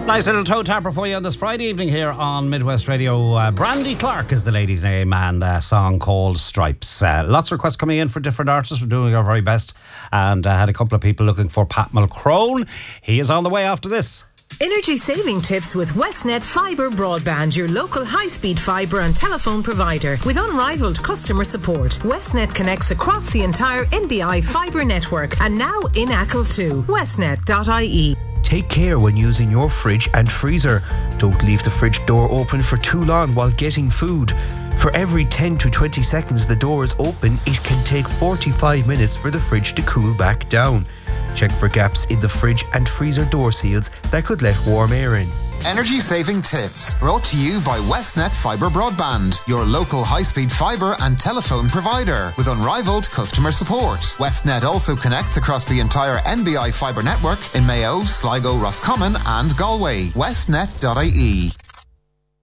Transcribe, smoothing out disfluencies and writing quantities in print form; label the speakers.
Speaker 1: Nice little toe tapper for you on this Friday evening here on Midwest Radio. Brandy Clark is the lady's name, and the song called Stripes. Lots of requests coming in for different artists. We're doing our very best, and had a couple of people looking for Pat Mulcrone. He is on the way after this.
Speaker 2: Energy saving tips with Westnet Fibre Broadband, your local high-speed fibre and telephone provider. With unrivaled customer support, Westnet connects across the entire NBI fibre network, and now in Achill too. Westnet.ie.
Speaker 3: Take care when using your fridge and freezer. Don't leave the fridge door open for too long while getting food. For every 10 to 20 seconds the door is open, it can take 45 minutes for the fridge to cool back down. Check for gaps in the fridge and freezer door seals that could let warm air in.
Speaker 4: Energy saving tips brought to you by Westnet Fibre Broadband, your local high-speed fibre and telephone provider with unrivaled customer support. Westnet also connects across the entire NBI fibre network in Mayo, Sligo, Roscommon and Galway. Westnet.ie.